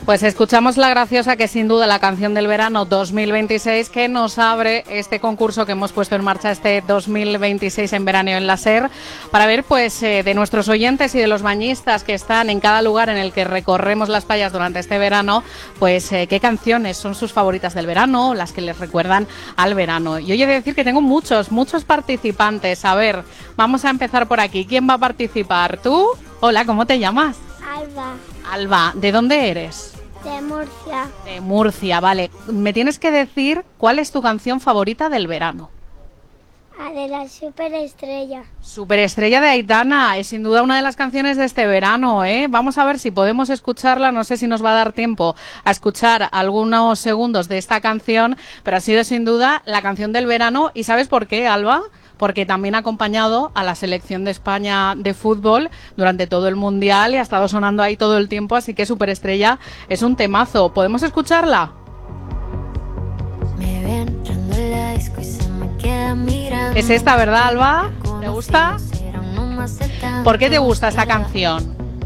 Pues escuchamos La Graciosa, que es sin duda la canción del verano 2026, que nos abre este concurso que hemos puesto en marcha este 2026 en Veraneo en la SER, para ver pues de nuestros oyentes y de los bañistas que están en cada lugar en el que recorremos las playas durante este verano, pues qué canciones son sus favoritas del verano, las que les recuerdan al verano. Y hoy he de decir que tengo muchos participantes. A ver, vamos a empezar por aquí. ¿Quién va a participar? ¿Tú? Hola, ¿cómo te llamas? Alba, Alba, ¿de dónde eres? de Murcia. De Murcia, vale. Me tienes que decir cuál es tu canción favorita del verano. A de la superestrella. Superestrella de Aitana, es sin duda una de las canciones de este verano, ¿eh? Vamos a ver si podemos escucharla, no sé si nos va a dar tiempo a escuchar algunos segundos de esta canción, pero ha sido sin duda la canción del verano. ¿Y sabes por qué, Alba? Porque también ha acompañado a la selección de España de fútbol durante todo el Mundial y ha estado sonando ahí todo el tiempo, así que Superestrella es un temazo. ¿Podemos escucharla? Me ven entrando en la disco y se me queda mirando. Es esta, ¿verdad, Alba? ¿Te gusta? ¿Por qué te gusta esta canción?